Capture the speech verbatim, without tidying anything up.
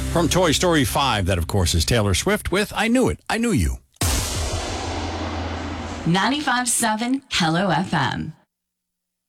From Toy Story five, that, of course, is Taylor Swift with I Knew It, I Knew You. ninety-five point seven Hello F M.